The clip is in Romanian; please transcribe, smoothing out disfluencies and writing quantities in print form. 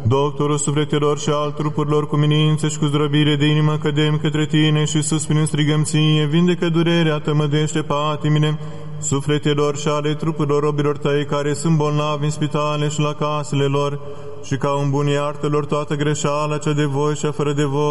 Doctorul sufletelor și al trupurilor, cu minință și cu zdrăbire de inimă, cădem către tine și suspinând strigăm ție, vindecă durerea, tămăduiește patimile sufletelor și ale trupurilor robilor tăi care sunt bolnavi în spitale și la casele lor, și ca un bun iartă lor toată greșeala cea de voi și fără de voi.